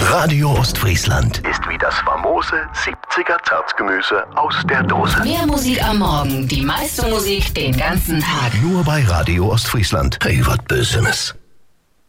Radio Ostfriesland ist wie das famose 70er Zartgemüse aus der Dose. Mehr Musik am Morgen, die meiste Musik den ganzen Tag. nur bei Radio Ostfriesland. Hey, wat Bösenes.